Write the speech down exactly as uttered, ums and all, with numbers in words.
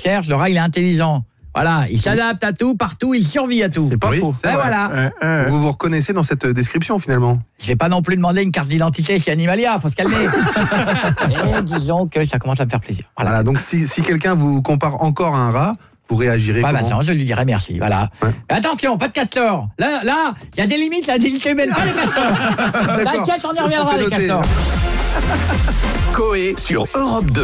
cherche, le rat, il est intelligent. Voilà, il s'adapte à tout, partout, il survit à tout. C'est pas Oui, faux. c'est Ben vrai. voilà. Euh, euh. Vous vous reconnaissez dans cette description finalement? Je vais pas non plus demander une carte d'identité chez Animalia, faut se calmer. Et disons que ça commence à me faire plaisir. Voilà. Voilà, donc si, si quelqu'un vous compare encore à un rat, vous réagirez Ouais, bah, comment? attends, je lui dirai merci, voilà. Ouais. Mais attention, pas de castor. Là, là, il y a des limites, la dignité humaine, pas les castors. D'accord. T'inquiète, on y C'est- reviendra c'est les noté. castors. Coé sur Europe deux.